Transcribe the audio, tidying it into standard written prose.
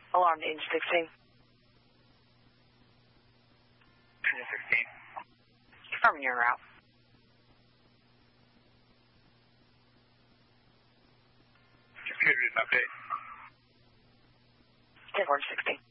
Alarm to engine 16. Engine 16. Confirming your route. Computer didn't update. 10-4-16.